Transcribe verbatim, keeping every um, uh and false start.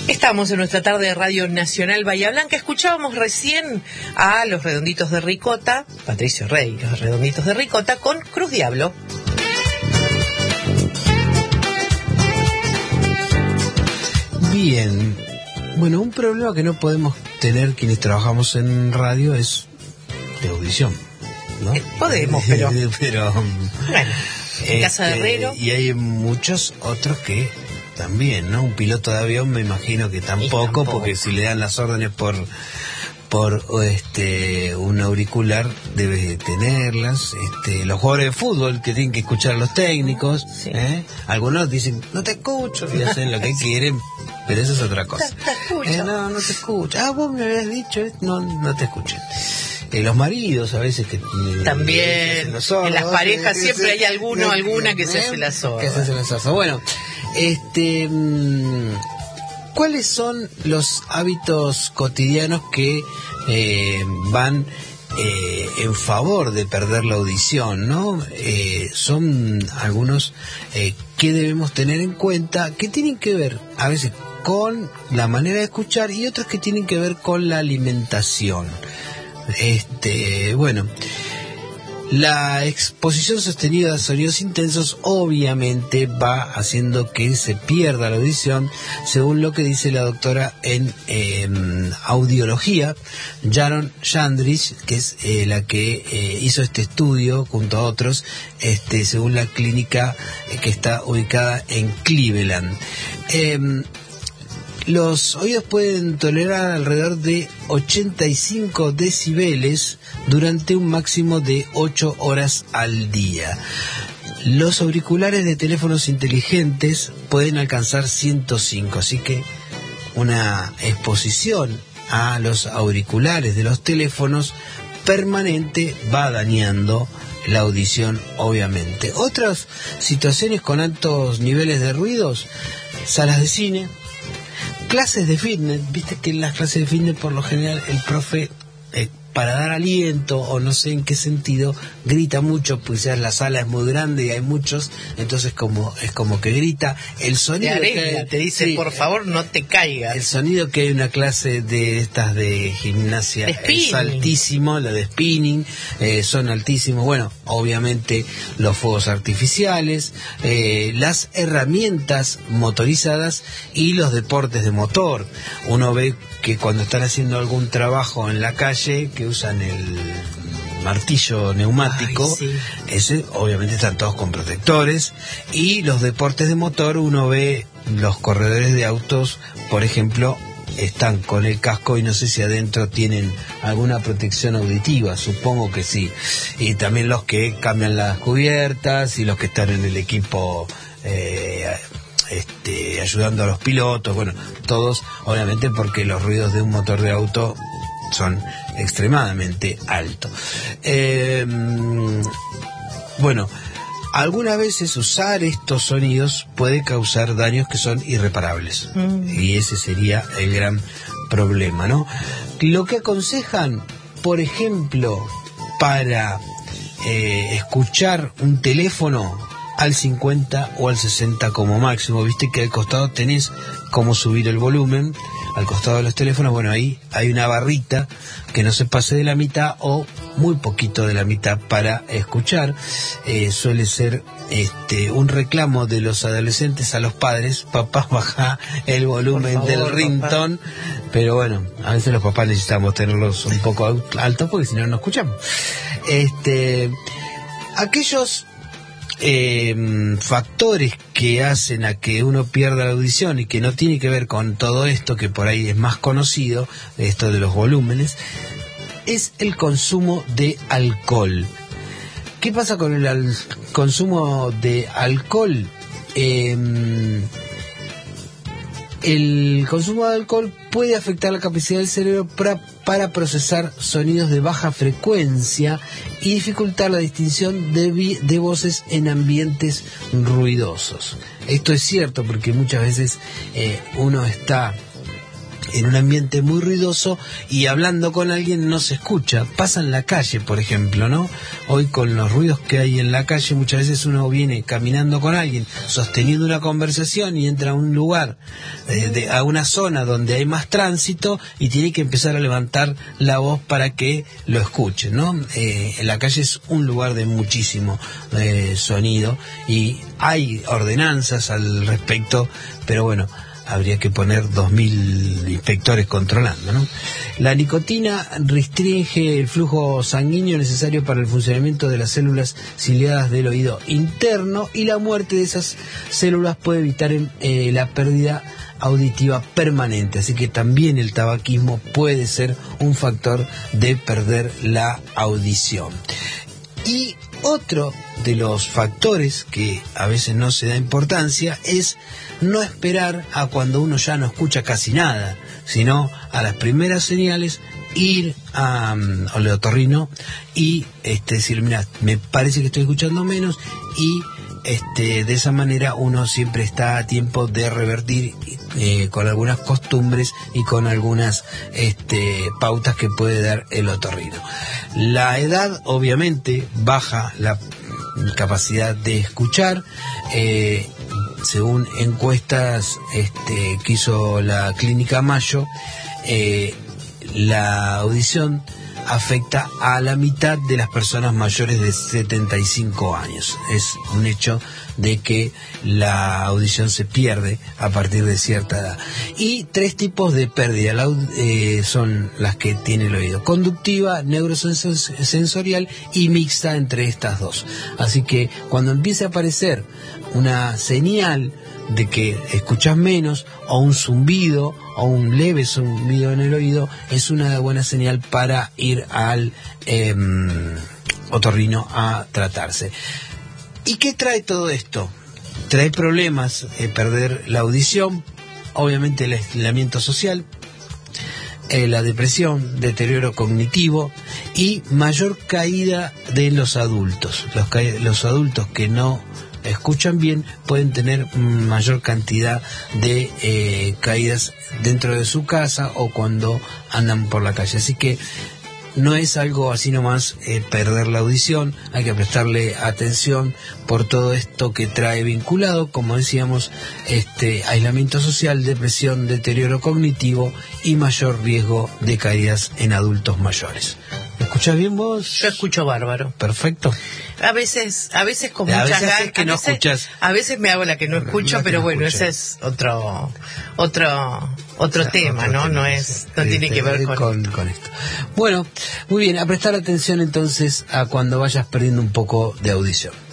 Estamos en nuestra tarde de Radio Nacional Bahía Blanca. Escuchábamos recién a Los Redonditos de Ricota, Patricio Rey, Los Redonditos de Ricota, con Cruz Diablo. Bien, bueno, un problema que no podemos tener quienes trabajamos en radio es de audición, ¿no? Eh, podemos, pero... pero bueno, en casa de Herrero... Y hay muchos otros que... también, ¿no? Un piloto de avión me imagino que tampoco, tampoco, porque si le dan las órdenes por por este un auricular debe tenerlas. Este, los jugadores de fútbol que tienen que escuchar a los técnicos, sí. ¿eh? Algunos dicen no te escucho y hacen lo que quieren, pero eso es otra cosa. Te, te escucho. Eh, no, no te escucho. Ah, vos me habías dicho, no, no te escuché. Eh, los maridos a veces que también que sordos, en las parejas eh, siempre eh, hay alguno o eh, alguna que eh, se hace la sorda. Que se hace la sorda. Bueno, este, ¿cuáles son los hábitos cotidianos que eh, van eh, en favor de perder la audición, ¿no? Eh, son algunos eh, que debemos tener en cuenta, que tienen que ver a veces con la manera de escuchar y otros que tienen que ver con la alimentación. Este, bueno, la exposición sostenida a sonidos intensos obviamente va haciendo que se pierda la audición, según lo que dice la doctora en eh, audiología, Sharon Shandrich, que es eh, la que eh, hizo este estudio junto a otros, este, según la clínica eh, que está ubicada en Cleveland. Eh, Los oídos pueden tolerar alrededor de ochenta y cinco decibeles durante un máximo de ocho horas al día. Los auriculares de teléfonos inteligentes pueden alcanzar ciento cinco, así que una exposición a los auriculares de los teléfonos permanente va dañando la audición, obviamente. Otras situaciones con altos niveles de ruidos: salas de cine, clases de fitness. Viste que en las clases de fitness por lo general el profe eh, para dar aliento o no sé en qué sentido grita mucho, pues ya la sala es muy grande y hay muchos, entonces como es como que grita el sonido te, arregla, que hay, te dice sí, por favor no te caigas. El sonido que hay en una clase de estas de gimnasia de es altísimo, la de spinning eh, son altísimos. Bueno, obviamente los fuegos artificiales, eh, las herramientas motorizadas y los deportes de motor. Uno ve que cuando están haciendo algún trabajo en la calle que usan el martillo neumático, ay, sí. Ese obviamente están todos con protectores. Y los deportes de motor, uno ve los corredores de autos, por ejemplo, están con el casco y no sé si adentro tienen alguna protección auditiva, supongo que sí. Y también los que cambian las cubiertas y los que están en el equipo eh, Este, ayudando a los pilotos, bueno, todos obviamente porque los ruidos de un motor de auto son extremadamente altos. Eh, bueno, algunas veces usar estos sonidos puede causar daños que son irreparables, mm. y ese sería el gran problema, ¿no? Lo que aconsejan, por ejemplo, para eh, escuchar un teléfono al cincuenta o al sesenta como máximo. Viste que al costado tenés cómo subir el volumen, al costado de los teléfonos, bueno, ahí hay una barrita que no se pase de la mitad o muy poquito de la mitad para escuchar. Eh, suele ser este un reclamo de los adolescentes a los padres: papá, baja el volumen favor, del ringtone. Pero bueno, a veces los papás necesitamos tenerlos un poco altos porque si no, no escuchamos. Este, aquellos Eh, factores que hacen a que uno pierda la audición y que no tiene que ver con todo esto que por ahí es más conocido, esto de los volúmenes, es el consumo de alcohol. ¿Qué pasa con el al- consumo de alcohol? Eh, el consumo de alcohol puede afectar la capacidad del cerebro para, para procesar sonidos de baja frecuencia y dificultar la distinción de, vi, de voces en ambientes ruidosos. Esto es cierto porque muchas veces eh, uno está en un ambiente muy ruidoso y hablando con alguien no se escucha. Pasa en la calle, por ejemplo, ¿no? Hoy con los ruidos que hay en la calle, muchas veces uno viene caminando con alguien, sosteniendo una conversación y entra a un lugar, eh, de, a una zona donde hay más tránsito y tiene que empezar a levantar la voz para que lo escuchen, ¿no? Eh, en la calle es un lugar de muchísimo eh, sonido y hay ordenanzas al respecto, pero bueno, habría que poner dos mil inspectores controlando, ¿no? La nicotina restringe el flujo sanguíneo necesario para el funcionamiento de las células ciliadas del oído interno y la muerte de esas células puede evitar eh, la pérdida auditiva permanente, así que también el tabaquismo puede ser un factor de perder la audición. Y otro de los factores que a veces no se da importancia es no esperar a cuando uno ya no escucha casi nada, sino a las primeras señales ir a, um, al otorrino y este, decir, mira, me parece que estoy escuchando menos, y este, de esa manera uno siempre está a tiempo de revertir eh, con algunas costumbres y con algunas este, pautas que puede dar el otorrino. La edad obviamente baja la capacidad de escuchar, eh, según encuestas este, que hizo la Clínica Mayo, eh, la audición afecta a la mitad de las personas mayores de setenta y cinco años. Es un hecho de que la audición se pierde a partir de cierta edad. Y tres tipos de pérdida la, eh, son las que tiene el oído: conductiva, neurosensorial y mixta entre estas dos. Así que cuando empiece a aparecer una señal de que escuchas menos, o un zumbido o un leve zumbido en el oído, es una buena señal para ir al eh, otorrino a tratarse. ¿Y qué trae todo esto? Trae problemas, eh, perder la audición, obviamente el aislamiento social, eh, la depresión, deterioro cognitivo y mayor caída de los adultos. Los, ca- los adultos que no escuchan bien pueden tener mayor cantidad de eh, caídas dentro de su casa o cuando andan por la calle. Así que no es algo así nomás eh, perder la audición, hay que prestarle atención por todo esto que trae vinculado, como decíamos, este aislamiento social, depresión, deterioro cognitivo y mayor riesgo de caídas en adultos mayores. ¿Me escuchás bien vos? Yo escucho bárbaro. Perfecto. A veces, a veces con A muchas veces ganas, es que a no veces- escuchas. A veces me hago la que no escucho, La que pero no bueno, escucha. ese es otro, otro, otro O sea, tema, otro ¿no? tema, No es, sí. no tiene Este, que ver con, con, con esto. Bueno, muy bien, a prestar atención entonces a cuando vayas perdiendo un poco de audición.